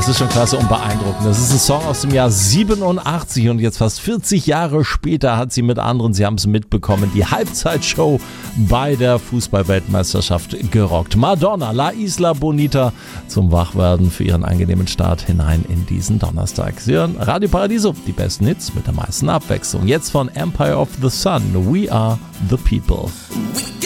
Das ist schon klasse und beeindruckend. Das ist ein Song aus dem Jahr 87 und jetzt fast 40 Jahre später hat sie mit anderen, Sie haben es mitbekommen, die Halbzeitshow bei der Fußball-Weltmeisterschaft gerockt. Madonna, La Isla Bonita zum Wachwerden für ihren angenehmen Start hinein in diesen Donnerstag. Sie hören Radio Paradiso, die besten Hits mit der meisten Abwechslung. Jetzt von Empire of the Sun, We Are the People.